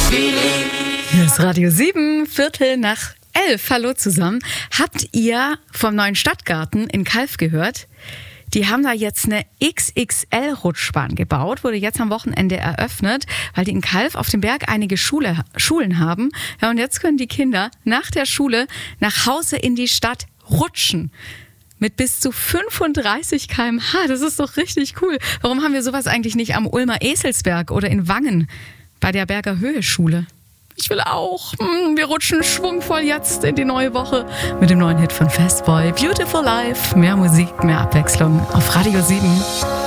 Hier ist Radio 7, 11:15. Hallo zusammen. Habt ihr vom neuen Stadtgarten in Calw gehört? Die haben da jetzt eine XXL-Rutschbahn gebaut, wurde jetzt am Wochenende eröffnet, weil die in Calw auf dem Berg einige Schulen haben. Ja, und jetzt können die Kinder nach der Schule nach Hause in die Stadt rutschen. Mit bis zu 35 km/h. Das ist doch richtig cool. Warum haben wir sowas eigentlich nicht am Ulmer Eselsberg oder in Wangen bei der Berger Höhe Schule? Ich will auch. Wir rutschen schwungvoll jetzt in die neue Woche mit dem neuen Hit von Fastboy. Beautiful Life. Mehr Musik, mehr Abwechslung auf Radio 7.